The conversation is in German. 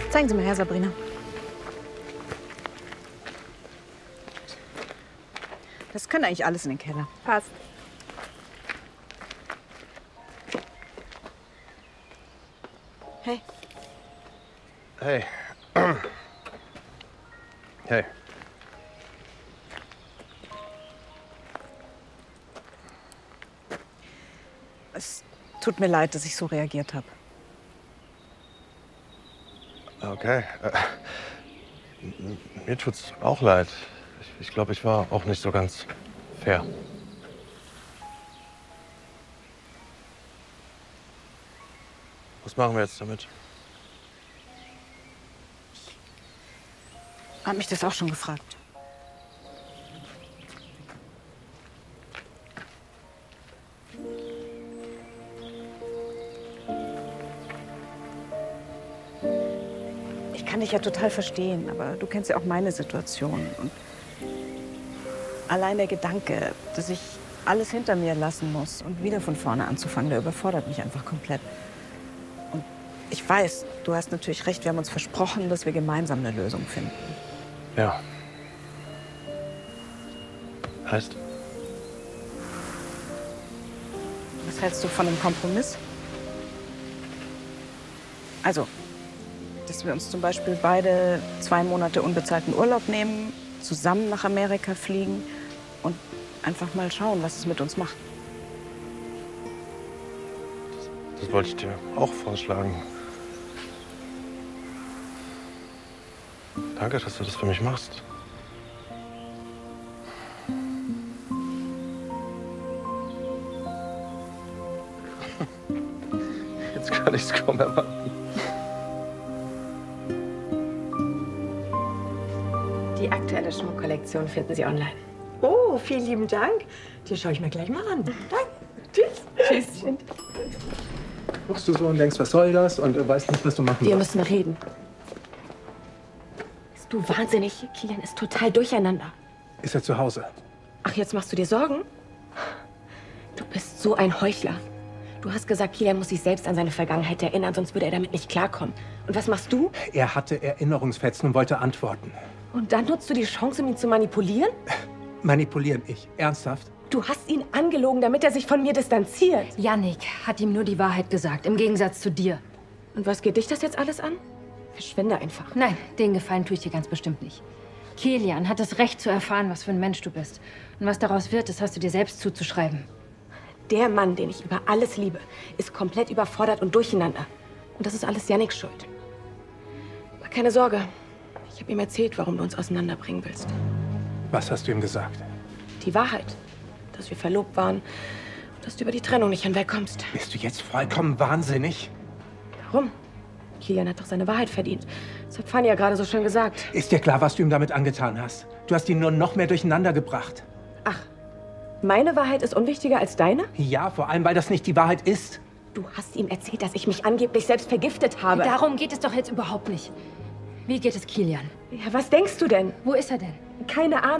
Zeigen Sie mal her, Sabrina. Das kann eigentlich alles in den Keller. Passt. Hey. Hey. Hey. Es tut mir leid, dass ich so reagiert habe. Okay. Mir tut's auch leid. Ich glaube, ich war auch nicht so ganz fair. Was machen wir jetzt damit? Hab mich das auch schon gefragt. Ich kann dich ja total verstehen, aber du kennst ja auch meine Situation. Und allein der Gedanke, dass ich alles hinter mir lassen muss und wieder von vorne anzufangen, der überfordert mich einfach komplett. Und ich weiß, du hast natürlich recht, wir haben uns versprochen, dass wir gemeinsam eine Lösung finden. Ja. Heißt? Was hältst du von einem Kompromiss? Also, dass wir uns zum Beispiel beide 2 Monate unbezahlten Urlaub nehmen, zusammen nach Amerika fliegen und einfach mal schauen, was es mit uns macht. Das wollte ich dir auch vorschlagen. Danke, dass du das für mich machst. Jetzt kann ich es kaum erwarten. Die aktuelle Schmuckkollektion finden Sie online. Oh, vielen lieben Dank. Die schaue ich mir gleich mal an. Danke. Tschüss. Tschüss. Guckst du so und denkst, was soll das? Und weißt nicht, was du machen Wir sollst. müssen reden. Bist du wahnsinnig? Kilian ist total durcheinander. Ist er zu Hause? Ach, jetzt machst du dir Sorgen? Du bist so ein Heuchler. Du hast gesagt, Kilian muss sich selbst an seine Vergangenheit erinnern, sonst würde er damit nicht klarkommen. Und was machst du? Er hatte Erinnerungsfetzen und wollte antworten. Und dann nutzt du die Chance, um ihn zu manipulieren? Manipulieren ich? Ernsthaft? Du hast ihn angelogen, damit er sich von mir distanziert. Jannik hat ihm nur die Wahrheit gesagt, im Gegensatz zu dir. Und was geht dich das jetzt alles an? Verschwinde einfach. Nein, den Gefallen tue ich dir ganz bestimmt nicht. Kilian hat das Recht zu erfahren, was für ein Mensch du bist. Und was daraus wird, das hast du dir selbst zuzuschreiben. Der Mann, den ich über alles liebe, ist komplett überfordert und durcheinander. Und das ist alles Janniks Schuld. Aber keine Sorge. Ich habe ihm erzählt, warum du uns auseinanderbringen willst. Was hast du ihm gesagt? Die Wahrheit. Dass wir verlobt waren und dass du über die Trennung nicht hinwegkommst. Bist du jetzt vollkommen wahnsinnig? Warum? Kilian hat doch seine Wahrheit verdient. Das hat Fanny ja gerade so schön gesagt. Ist dir klar, was du ihm damit angetan hast? Du hast ihn nur noch mehr durcheinander gebracht. Ach, meine Wahrheit ist unwichtiger als deine? Ja, vor allem, weil das nicht die Wahrheit ist. Du hast ihm erzählt, dass ich mich angeblich selbst vergiftet habe. Darum geht es doch jetzt überhaupt nicht. Wie geht es Kilian? Ja, was denkst du denn? Wo ist er denn? Keine Ahnung.